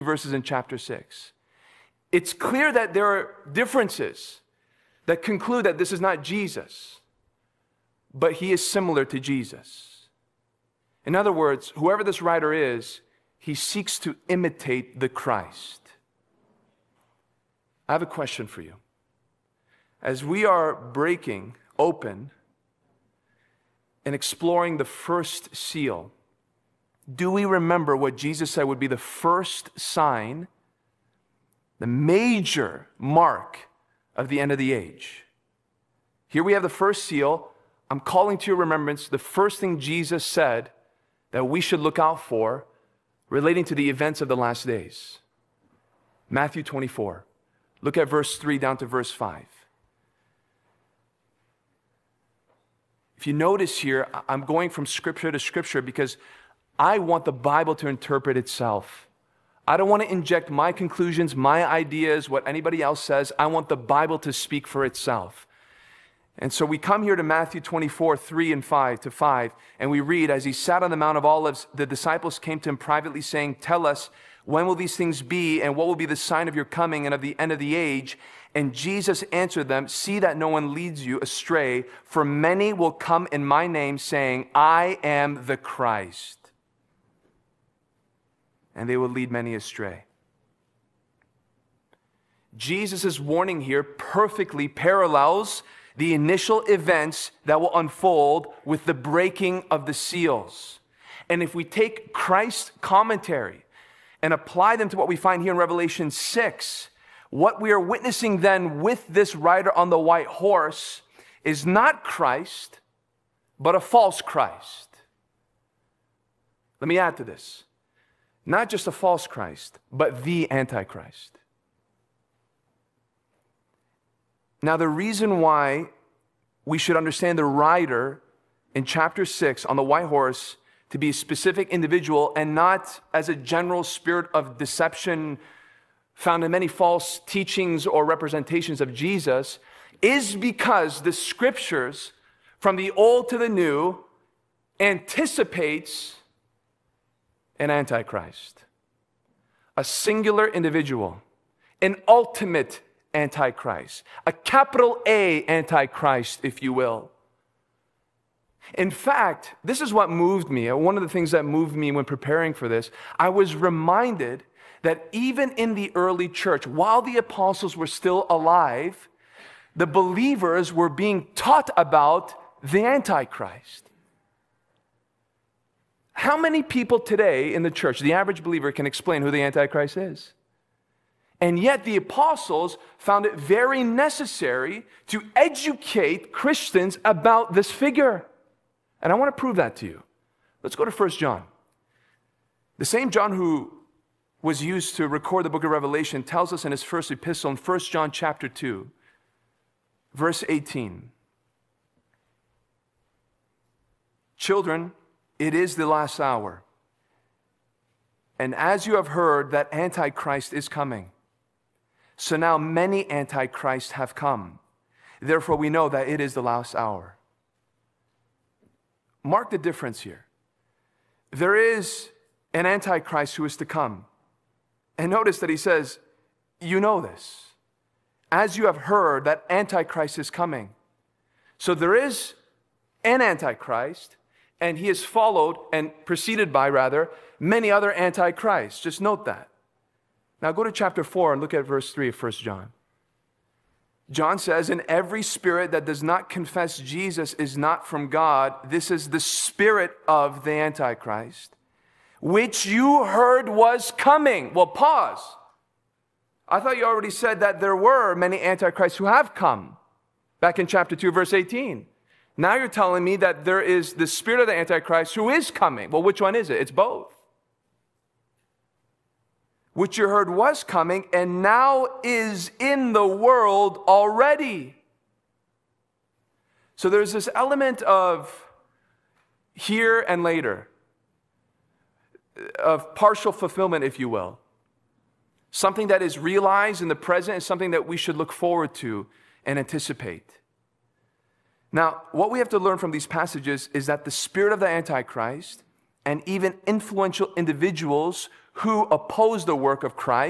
verses in chapter 6. It's clear that there are differences that conclude that this is not Jesus, but he is similar to Jesus. In other words, whoever this writer is, he seeks to imitate the Christ. I have a question for you. As we are breaking open and exploring the first seal, do we remember what Jesus said would be the first sign, the major mark of the end of the age? Here we have the first seal. I'm calling to your remembrance the first thing Jesus said that we should look out for relating to the events of the last days. Matthew 24. Look at verse 3 down to verse 5. If you notice here, I'm going from scripture to scripture because I want the Bible to interpret itself. I don't want to inject my conclusions, my ideas, what anybody else says. I want the Bible to speak for itself. And so we come here to Matthew 24, 3 and 5, and we read, as he sat on the Mount of Olives, the disciples came to him privately saying, "Tell us, when will these things be, and what will be the sign of your coming and of the end of the age?" And Jesus answered them, "See that no one leads you astray, for many will come in my name, saying, 'I am the Christ.' And they will lead many astray." Jesus' warning here perfectly parallels the initial events that will unfold with the breaking of the seals. And if we take Christ's commentary and apply them to what we find here in Revelation 6, what we are witnessing then with this rider on the white horse is not Christ, but a false Christ. Let me add to this. Not just a false Christ, but the Antichrist. Now, the reason why we should understand the rider in chapter 6 on the white horse to be a specific individual and not as a general spirit of deception found in many false teachings or representations of Jesus is because the scriptures from the old to the new anticipates an Antichrist, a singular individual, an ultimate Antichrist, a capital A Antichrist, if you will. In fact, this is what moved me. One of the things that moved me when preparing for this, I was reminded that even in the early church, while the apostles were still alive, the believers were being taught about the Antichrist. How many people today in the church, the average believer, can explain who the Antichrist is? And yet the apostles found it very necessary to educate Christians about this figure. And I want to prove that to you. Let's go to 1 John. The same John who was used to record the book of Revelation tells us in his first epistle in 1 John chapter 2, verse 18. "Children, it is the last hour. And as you have heard that Antichrist is coming, so now many Antichrists have come. Therefore we know that it is the last hour." Mark the difference here. There is an Antichrist who is to come. And notice that he says, you know this. As you have heard that Antichrist is coming. So there is an Antichrist, and he is followed and preceded by, many other Antichrists. Just note that. Now go to chapter 4 and look at verse 3 of 1 John. John says, "And every spirit that does not confess Jesus is not from God. This is the spirit of the Antichrist, which you heard was coming." Well, pause. I thought you already said that there were many Antichrists who have come back in chapter 2, verse 18. Now you're telling me that there is the spirit of the Antichrist who is coming. Well, which one is it? It's both. "Which you heard was coming and now is in the world already." So there's this element of here and later, of partial fulfillment, if you will. Something that is realized in the present is something that we should look forward to and anticipate. Now, what we have to learn from these passages is that the spirit of the Antichrist and even influential individuals who oppose the work of Christ